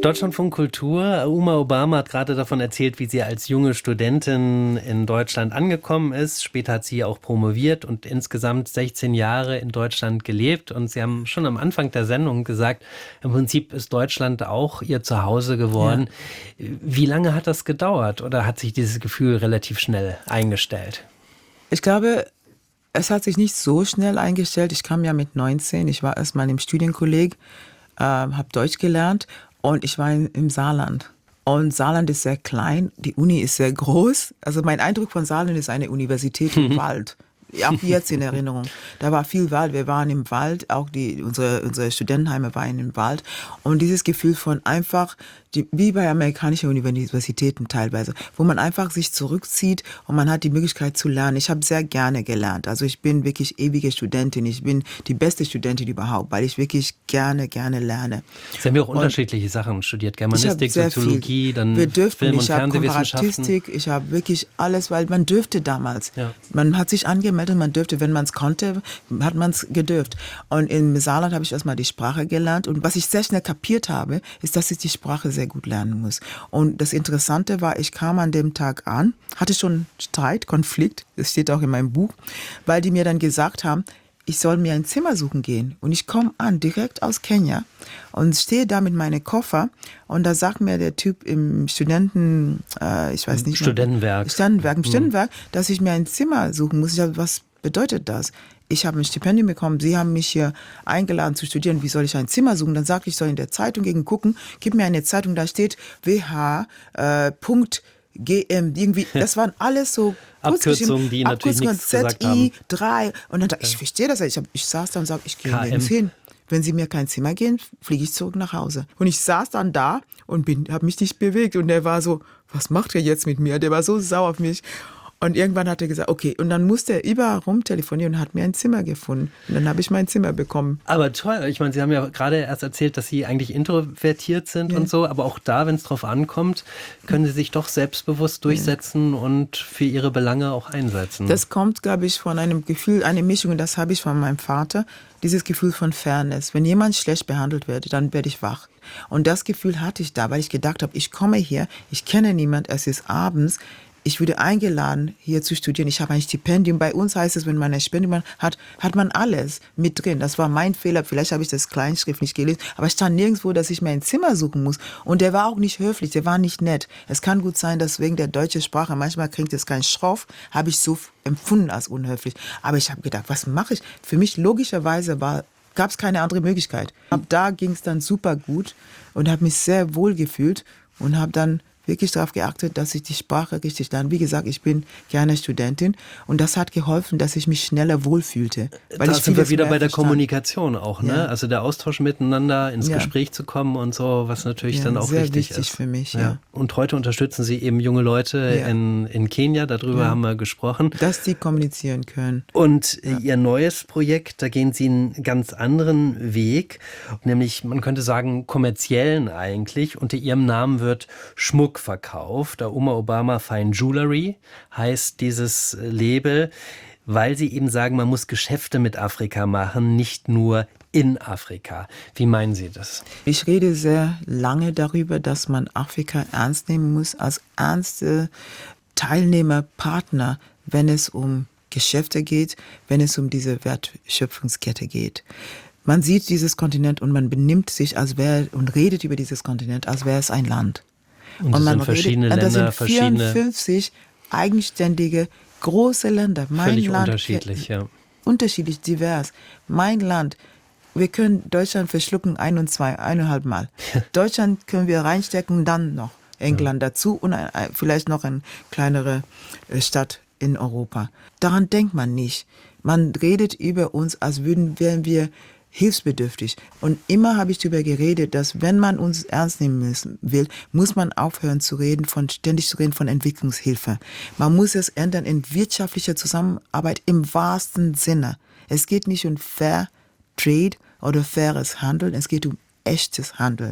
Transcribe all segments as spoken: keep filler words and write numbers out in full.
Deutschlandfunk Kultur. Uma Obama hat gerade davon erzählt, wie sie als junge Studentin in Deutschland angekommen ist. Später hat sie auch promoviert und insgesamt sechzehn Jahre in Deutschland gelebt. Und Sie haben schon am Anfang der Sendung gesagt, im Prinzip ist Deutschland auch ihr Zuhause geworden. Ja. Wie lange hat das gedauert oder hat sich dieses Gefühl relativ schnell eingestellt? Ich glaube, es hat sich nicht so schnell eingestellt. Ich kam ja mit neunzehn, ich war erstmal im Studienkolleg, äh, habe Deutsch gelernt. Und ich war im Saarland. Und Saarland ist sehr klein, die Uni ist sehr groß. Also mein Eindruck von Saarland ist eine Universität im Wald. Auch jetzt in Erinnerung. Da war viel Wald, wir waren im Wald, auch die, unsere, unsere Studentenheime waren im Wald. Und dieses Gefühl von einfach, die, wie bei amerikanischen Universitäten teilweise, wo man einfach sich zurückzieht und man hat die Möglichkeit zu lernen. Ich habe sehr gerne gelernt. Also ich bin wirklich ewige Studentin. Ich bin die beste Studentin überhaupt, weil ich wirklich gerne, gerne lerne. Sie haben ja auch und unterschiedliche Sachen studiert. Germanistik, Soziologie, viel. Dann wir dürften, Film- und ich habe Fernsehwissenschaften. Komparatistik, ich habe wirklich alles, weil man dürfte damals. Ja. Man hat sich angemeldet und man dürfte, wenn man es konnte, hat man es gedürft. Und im Saarland habe ich erstmal die Sprache gelernt. Und was ich sehr schnell kapiert habe, ist, dass ich die Sprache sehr gut lernen muss. Und das Interessante war, ich kam an dem Tag an, hatte schon Streit, Konflikt, das steht auch in meinem Buch, weil die mir dann gesagt haben, ich soll mir ein Zimmer suchen gehen. Und ich komme an, direkt aus Kenia und stehe da mit meinen Koffer und da sagt mir der Typ im Studenten, äh, ich weiß nicht Studentenwerk, mehr, Studentenwerk, im Studentenwerk, dass ich mir ein Zimmer suchen muss. Ich habe, was bedeutet das? Ich habe ein Stipendium bekommen, Sie haben mich hier eingeladen zu studieren, wie soll ich ein Zimmer suchen? Dann sage ich, ich soll in der Zeitung gegen gucken, gib mir eine Zeitung, da steht W H äh, Punkt G M, irgendwie, das waren alles so Abkürzungen, die natürlich nichts gesagt haben. Z I drei und dann dachte ich, ich verstehe das, ich, hab, ich saß da und sage, ich gehe nirgends hin. Wenn Sie mir kein Zimmer geben, fliege ich zurück nach Hause. Und ich saß dann da und habe mich nicht bewegt und der war so, was macht er jetzt mit mir? Der war so sauer auf mich. Und irgendwann hat er gesagt, okay, und dann musste er überall rum telefonieren und hat mir ein Zimmer gefunden. Und dann habe ich mein Zimmer bekommen. Aber toll, ich meine, Sie haben ja gerade erst erzählt, dass Sie eigentlich introvertiert sind ja. und so, aber auch da, wenn es drauf ankommt, können Sie sich doch selbstbewusst durchsetzen ja. und für Ihre Belange auch einsetzen. Das kommt, glaube ich, von einem Gefühl, eine Mischung, und das habe ich von meinem Vater, dieses Gefühl von Fairness. Wenn jemand schlecht behandelt wird, dann werde ich wach. Und das Gefühl hatte ich da, weil ich gedacht habe, ich komme hier, ich kenne niemand, es ist abends, ich wurde eingeladen, hier zu studieren. Ich habe ein Stipendium. Bei uns heißt es, wenn man ein Stipendium hat, hat man alles mit drin. Das war mein Fehler. Vielleicht habe ich das Kleinschrift nicht gelesen. Aber es stand nirgendwo, dass ich mir ein Zimmer suchen muss. Und der war auch nicht höflich. Der war nicht nett. Es kann gut sein, dass wegen der deutschen Sprache, manchmal kriegt es keinen Schroff, habe ich so empfunden als unhöflich. Aber ich habe gedacht, was mache ich? Für mich logischerweise war gab es keine andere Möglichkeit. Ab da ging es dann super gut und habe mich sehr wohl gefühlt und habe dann wirklich darauf geachtet, dass ich die Sprache richtig lerne. Wie gesagt, ich bin gerne Studentin und das hat geholfen, dass ich mich schneller wohlfühlte. Weil da sind wir wieder bei der verstand. Kommunikation auch, ne? Ja. Also der Austausch miteinander, ins ja. Gespräch zu kommen und so, was natürlich ja, dann auch sehr wichtig, wichtig ist. für mich, ja. ja. Und heute unterstützen Sie eben junge Leute ja. in, in Kenia, darüber ja. haben wir gesprochen. Dass die kommunizieren können. Und ja. Ihr neues Projekt, da gehen Sie einen ganz anderen Weg, nämlich, man könnte sagen, kommerziellen eigentlich. Unter Ihrem Namen wird Schmuck verkauft. Der Uma Obama Fine Jewelry heißt dieses Label, weil sie eben sagen, man muss Geschäfte mit Afrika machen, nicht nur in Afrika. Wie meinen Sie das? Ich rede sehr lange darüber, dass man Afrika ernst nehmen muss, als ernste Teilnehmer, Partner, wenn es um Geschäfte geht, wenn es um diese Wertschöpfungskette geht. Man sieht dieses Kontinent und man benimmt sich als wäre und redet über dieses Kontinent, als wäre es ein Land. Und, und man sind verschiedene redet, Länder, das sind vierundfünfzig eigenständige große Länder. Mein völlig Land, unterschiedlich, ja. Unterschiedlich, divers. Mein Land, wir können Deutschland verschlucken ein und zwei, eineinhalb Mal. Deutschland können wir reinstecken, dann noch England ja. dazu und ein, vielleicht noch eine kleinere Stadt in Europa. Daran denkt man nicht. Man redet über uns, als würden wären wir hilfsbedürftig. Und immer habe ich darüber geredet, dass wenn man uns ernst nehmen müssen, will, muss man aufhören zu reden, von ständig zu reden von Entwicklungshilfe. Man muss es ändern in wirtschaftlicher Zusammenarbeit im wahrsten Sinne. Es geht nicht um Fair Trade oder faires Handeln, es geht um echtes Handeln.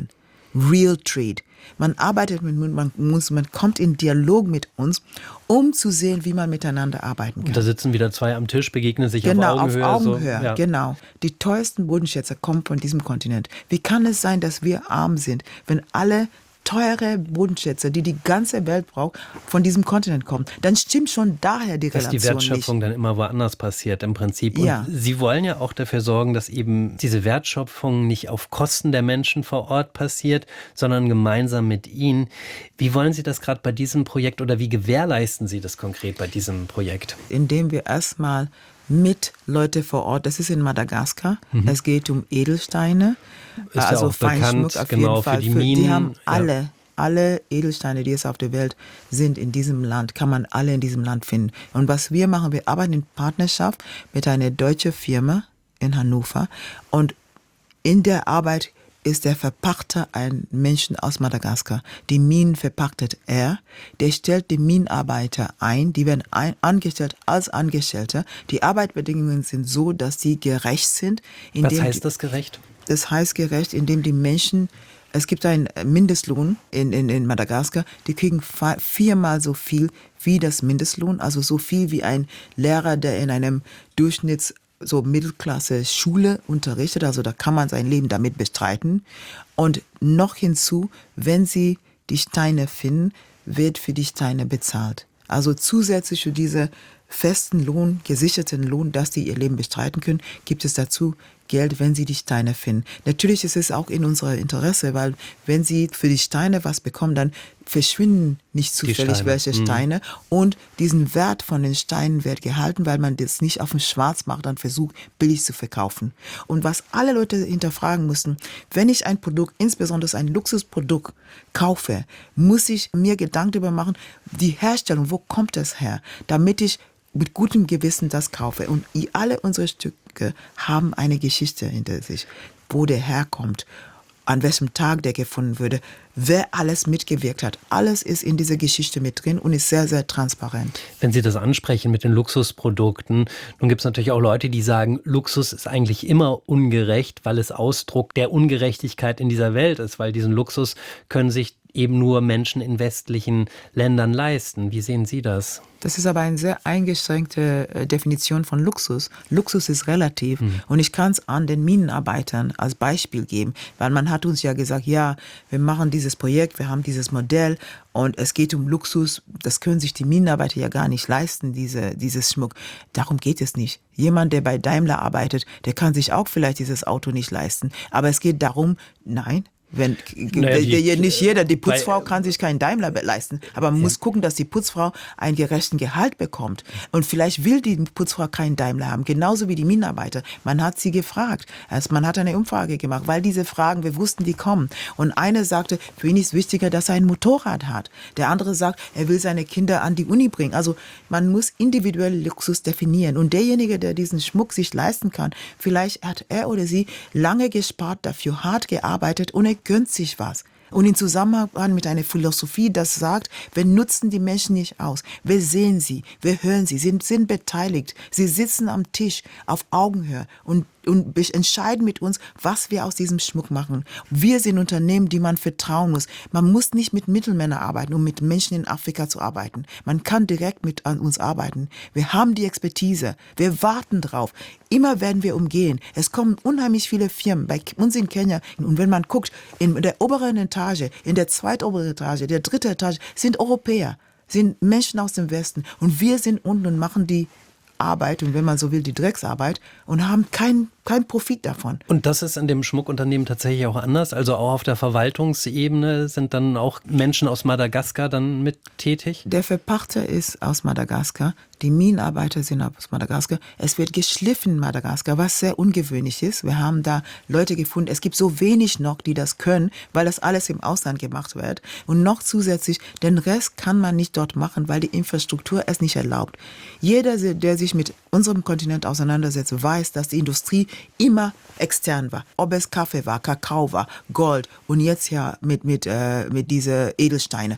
Real Trade. Man arbeitet mit uns, man, muss, man kommt in Dialog mit uns, um zu sehen, wie man miteinander arbeiten kann. Und da sitzen wieder zwei am Tisch, begegnen sich genau, auf Augenhöhe. Auf Augenhöhe, so, ja. Genau. Die teuersten Bodenschätze kommen von diesem Kontinent. Wie kann es sein, dass wir arm sind, wenn alle teure Bodenschätze, die die ganze Welt braucht, von diesem Kontinent kommen? Dann stimmt schon daher die dass Relation nicht. Dass die Wertschöpfung nicht. Dann immer woanders passiert im Prinzip. Und ja. Sie wollen ja auch dafür sorgen, dass eben diese Wertschöpfung nicht auf Kosten der Menschen vor Ort passiert, sondern gemeinsam mit ihnen. Wie wollen Sie das gerade bei diesem Projekt oder wie gewährleisten Sie das konkret bei diesem Projekt? Indem wir erstmal mit Leute vor Ort, das ist in Madagaskar, mhm. es geht um Edelsteine, ist also ja auch Feinschmuck bekannt, auf genau, jeden Fall. Für die Minen. Die haben alle, ja. alle Edelsteine, die es auf der Welt sind, in diesem Land, kann man alle in diesem Land finden. Und was wir machen, wir arbeiten in Partnerschaft mit einer deutschen Firma in Hannover und in der Arbeit ist der Verpachter ein Menschen aus Madagaskar. Die Minen verpachtet er. Der stellt die Minenarbeiter ein. Die werden ein, angestellt als Angestellte. Die Arbeitsbedingungen sind so, dass sie gerecht sind. Was heißt das gerecht? Das heißt gerecht, indem die Menschen, es gibt einen Mindestlohn in, in, in Madagaskar, die kriegen viermal so viel wie das Mindestlohn, also so viel wie ein Lehrer, der in einem Durchschnitts so Mittelklasse Schule unterrichtet, also da kann man sein Leben damit bestreiten. Und noch hinzu, wenn sie die Steine finden, wird für die Steine bezahlt. Also zusätzlich zu diesem festen Lohn, gesicherten Lohn, dass die ihr Leben bestreiten können, gibt es dazu Geld, wenn sie die Steine finden. Natürlich ist es auch in unserem Interesse, weil wenn sie für die Steine was bekommen, dann verschwinden nicht zufällig Steine. welche Steine mhm. und diesen Wert von den Steinen wird gehalten, weil man das nicht auf dem Schwarzmarkt dann versucht, billig zu verkaufen. Und was alle Leute hinterfragen müssen, wenn ich ein Produkt, insbesondere ein Luxusprodukt kaufe, muss ich mir Gedanken darüber machen, die Herstellung, wo kommt das her, damit ich mit gutem Gewissen das kaufe. Und alle unsere Stücke haben eine Geschichte hinter sich, wo der herkommt, an welchem Tag der gefunden wurde, wer alles mitgewirkt hat. Alles ist in dieser Geschichte mit drin und ist sehr, sehr transparent. Wenn Sie das ansprechen mit den Luxusprodukten, nun gibt es natürlich auch Leute, die sagen, Luxus ist eigentlich immer ungerecht, weil es Ausdruck der Ungerechtigkeit in dieser Welt ist, weil diesen Luxus können sich eben nur Menschen in westlichen Ländern leisten. Wie sehen Sie das? Das ist aber eine sehr eingeschränkte Definition von Luxus. Luxus ist relativ hm. und ich kann es an den Minenarbeitern als Beispiel geben, weil man hat uns ja gesagt, ja, wir machen dieses Projekt, wir haben dieses Modell und es geht um Luxus, das können sich die Minenarbeiter ja gar nicht leisten, diese, dieses Schmuck. Darum geht es nicht. Jemand, der bei Daimler arbeitet, der kann sich auch vielleicht dieses Auto nicht leisten, aber es geht darum, nein, Wenn, naja, die, nicht jeder, die Putzfrau bei, kann sich keinen Daimler leisten, aber man ja. muss gucken, dass die Putzfrau einen gerechten Gehalt bekommt. Und vielleicht will die Putzfrau keinen Daimler haben, genauso wie die Minenarbeiter. Man hat sie gefragt, also man hat eine Umfrage gemacht, weil diese Fragen, wir wussten, die kommen. Und eine sagte, für ihn ist wichtiger, dass er ein Motorrad hat. Der andere sagt, er will seine Kinder an die Uni bringen. Also man muss individuell Luxus definieren. Und derjenige, der diesen Schmuck sich leisten kann, vielleicht hat er oder sie lange gespart dafür, hart gearbeitet und er gönnt sich was. Und in Zusammenhang mit einer Philosophie, das sagt, wir nutzen die Menschen nicht aus. Wir sehen sie, wir hören sie, sie sind beteiligt. Sie sitzen am Tisch auf Augenhöhe und und entscheiden mit uns, was wir aus diesem Schmuck machen. Wir sind Unternehmen, die man vertrauen muss. Man muss nicht mit Mittelmännern arbeiten, um mit Menschen in Afrika zu arbeiten. Man kann direkt mit an uns arbeiten. Wir haben die Expertise. Wir warten drauf. Immer werden wir umgehen. Es kommen unheimlich viele Firmen bei uns in Kenia. Und wenn man guckt, in der oberen Etage, in der zweitoberen Etage, der dritte Etage, sind Europäer, sind Menschen aus dem Westen. Und wir sind unten und machen die Arbeit und wenn man so will, die Drecksarbeit und haben keinen kein Profit davon. Und das ist in dem Schmuckunternehmen tatsächlich auch anders? Also auch auf der Verwaltungsebene sind dann auch Menschen aus Madagaskar dann mit tätig? Der Verpachter ist aus Madagaskar, die Minenarbeiter sind aus Madagaskar. Es wird geschliffen in Madagaskar, was sehr ungewöhnlich ist. Wir haben da Leute gefunden, es gibt so wenig noch, die das können, weil das alles im Ausland gemacht wird. Und noch zusätzlich, den Rest kann man nicht dort machen, weil die Infrastruktur es nicht erlaubt. Jeder, der sich mit unserem Kontinent auseinandersetzt, weiß, dass die Industrie immer extern war. Ob es Kaffee war, Kakao war, Gold und jetzt ja mit, mit, äh, mit diesen Edelsteine.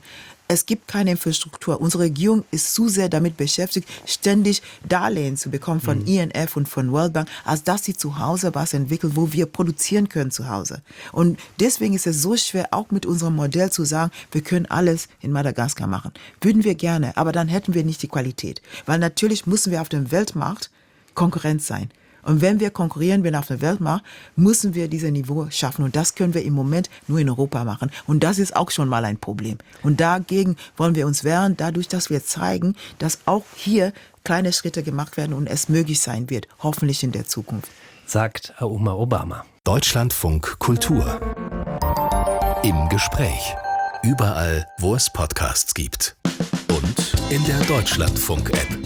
Es gibt keine Infrastruktur. Unsere Regierung ist zu sehr damit beschäftigt, ständig Darlehen zu bekommen von mhm. I M F und von World Bank, als dass sie zu Hause was entwickeln, wo wir produzieren können zu Hause. Und deswegen ist es so schwer, auch mit unserem Modell zu sagen, wir können alles in Madagaskar machen. Würden wir gerne, aber dann hätten wir nicht die Qualität. Weil natürlich müssen wir auf dem Weltmarkt Konkurrenz sein. Und wenn wir konkurrieren werden auf der Weltmarkt, müssen wir dieses Niveau schaffen. Und das können wir im Moment nur in Europa machen. Und das ist auch schon mal ein Problem. Und dagegen wollen wir uns wehren, dadurch, dass wir zeigen, dass auch hier kleine Schritte gemacht werden und es möglich sein wird, hoffentlich in der Zukunft. Sagt Aouma Obama. Deutschlandfunk Kultur. Im Gespräch. Überall, wo es Podcasts gibt. Und in der Deutschlandfunk-App.